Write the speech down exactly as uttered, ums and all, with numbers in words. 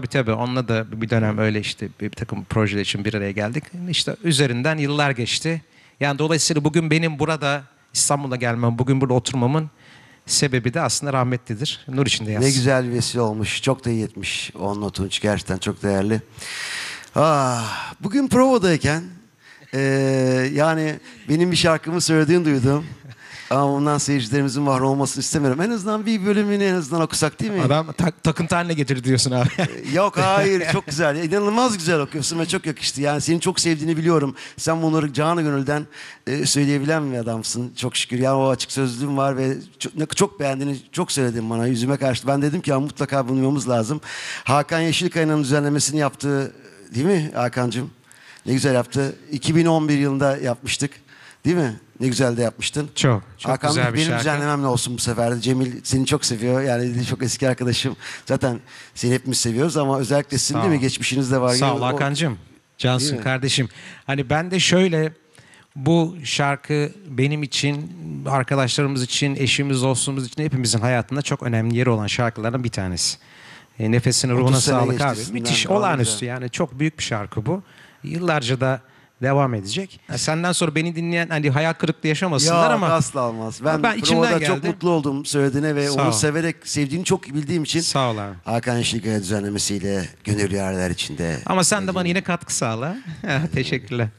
tabii onunla da bir dönem öyle işte bir takım projeler için bir araya geldik. İşte üzerinden yıllar geçti. Yani dolayısıyla bugün benim burada İstanbul'a gelmem, bugün burada oturmamın sebebi de aslında rahmetlidir. Nur içinde yatsın. Ne güzel bir vesile olmuş. Çok da iyi etmiş. Onunla Tunç gerçekten çok değerli. Ah, bugün provadayken eee, yani benim bir şarkımı söylediğini duydum. Ama bundan seyircilerimizin var olmasını istemiyorum. En azından bir bölümünü en azından okusak değil mi? Adam tak, takıntı haline getirdi diyorsun abi. Yok hayır, çok güzel. Ya, İnanılmaz güzel okuyorsun ve çok yakıştı. Yani seni çok sevdiğini biliyorum. Sen bunları canı gönülden e, söyleyebilen bir adamsın. Çok şükür. Yani o açık sözlüğün var ve çok, çok beğendiğini çok söyledin bana yüzüme karşı. Ben dedim ki ya, mutlaka bulmamız lazım. Hakan Yeşilkaya'nın düzenlemesini yaptığı, değil mi Hakan'cığım? Ne güzel yaptı. iki bin on bir yılında yapmıştık. Değil mi? Ne güzel de yapmıştın. Çok, çok Hakan, güzel bir benim şarkı. düzenlememle olsun bu sefer de. Cemil seni çok seviyor. Yani çok eski arkadaşım. Zaten seni hepimiz seviyoruz ama özellikle sizin Sağ değil mi? ol. Geçmişiniz de var. Sağ ol O- Hakan'cığım. Değil Cansın mi? kardeşim. Hani ben de şöyle bu şarkı benim için, arkadaşlarımız için, eşimiz, dostumuz için hepimizin hayatında çok önemli yeri olan şarkılardan bir tanesi. E, nefesine, ruhuna otuz sene sağlık geçti abi. üstünden. Müthiş, Vallahi olağanüstü. güzel. Yani çok büyük bir şarkı bu. Yıllarca da devam edecek. Ya senden sonra beni dinleyen hani hayal kırıklığı yaşamasınlar Ya ama asla olmaz. Ben, Ben içimden provada çok geldi. mutlu oldum söylediğine ve Sağ onu ol. severek sevdiğini çok bildiğim için sağ ol abi. Hakan Yeşilkaya düzenlemesiyle gönüllü yerler içinde. Ama sen de bana yine katkı sağla. Teşekkürler.